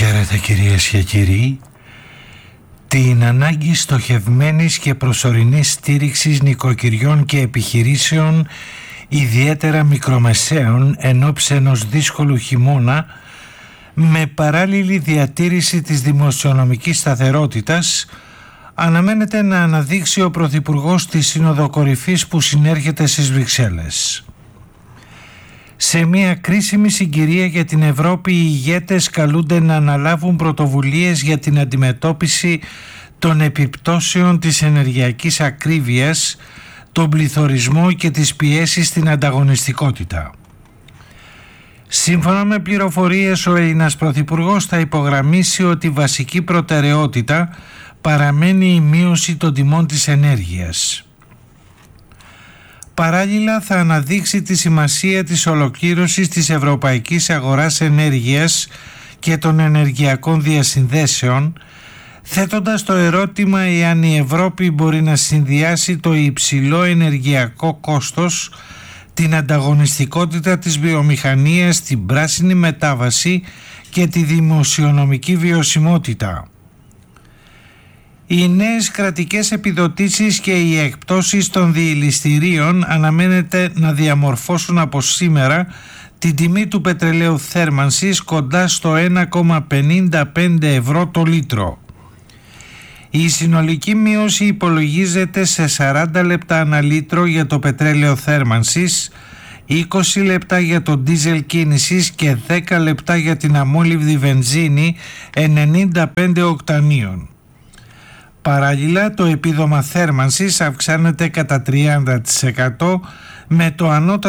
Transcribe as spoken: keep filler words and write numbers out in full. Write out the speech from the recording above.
Χαίρετε κυρίες και κύριοι. Την ανάγκη στοχευμένης και προσωρινής στήριξης νοικοκυριών και επιχειρήσεων, ιδιαίτερα μικρομεσαίων, ενόψει ενός δύσκολου χειμώνα, με παράλληλη διατήρηση της δημοσιονομικής σταθερότητας, αναμένεται να αναδείξει ο Πρωθυπουργός στη Σύνοδο Κορυφής που συνέρχεται στις Βρυξέλλες. Σε μια κρίσιμη συγκυρία για την Ευρώπη, οι ηγέτες καλούνται να αναλάβουν πρωτοβουλίες για την αντιμετώπιση των επιπτώσεων της ενεργειακής ακρίβειας, τον πληθωρισμό και τις πιέσεις στην ανταγωνιστικότητα. Σύμφωνα με πληροφορίες, ο Έλληνας Πρωθυπουργός θα υπογραμμίσει ότι η βασική προτεραιότητα παραμένει η μείωση των τιμών της ενέργειας. Παράλληλα, θα αναδείξει τη σημασία της ολοκλήρωσης της ευρωπαϊκής αγοράς ενέργειας και των ενεργειακών διασυνδέσεων, θέτοντας το ερώτημα εάν η Ευρώπη μπορεί να συνδυάσει το υψηλό ενεργειακό κόστος, την ανταγωνιστικότητα της βιομηχανίας, την πράσινη μετάβαση και τη δημοσιονομική βιωσιμότητα. Οι νέες κρατικές επιδοτήσεις και οι εκπτώσεις των διελιστηρίων αναμένεται να διαμορφώσουν από σήμερα την τιμή του πετρελαίου θέρμανσης κοντά στο ένα κόμμα πενήντα πέντε ευρώ το λίτρο. Η συνολική μείωση υπολογίζεται σε σαράντα λεπτά ανά λίτρο για το πετρέλαιο θέρμανσης, είκοσι λεπτά για το ντίζελ κίνησης και δέκα λεπτά για την αμόλυβδη βενζίνη ενενήντα πέντε οκτανίων. Παράλληλα, το επίδομα θέρμανσης αυξάνεται κατά τριάντα τοις εκατό με το ανώτατο